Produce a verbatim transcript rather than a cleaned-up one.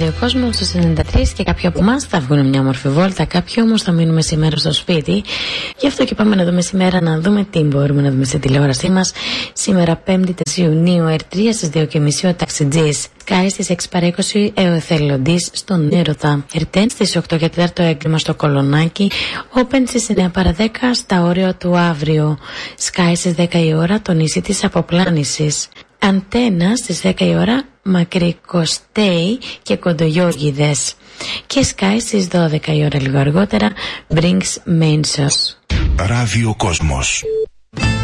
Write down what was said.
Ράδιο Κόσμο στο ενενήντα τρία και κάποιοι από εμάς θα βγουν μια όμορφη βόλτα, κάποιοι όμως θα μείνουμε σήμερα στο σπίτι. Γι' αυτό και πάμε να δούμε σήμερα, να δούμε τι μπορούμε να δούμε στην τηλεόρασή μας. Σήμερα πέμπτη τέσσερις Ιουνίου, ερ τρία στις δύο και μισή ο Ταξιτζής. Sky στις έξι παρά είκοσι ο Εθελοντής στον Έρωτα. ερ δέκα στις οκτώ και τέσσερα το έγκλημα στο Κολονάκι. Open στις εννιά παρά δέκα στα όρια του αύριο. Sky στις δέκα η ώρα το νησί της Αποπλάνησης. Αντένα στις δέκα η ώρα Μακρικοστέι και Κοντογιώργιδες. Και Sky στις δώδεκα η ώρα λίγο αργότερα Brinks Main Sauce. Ράδιο Κόσμος.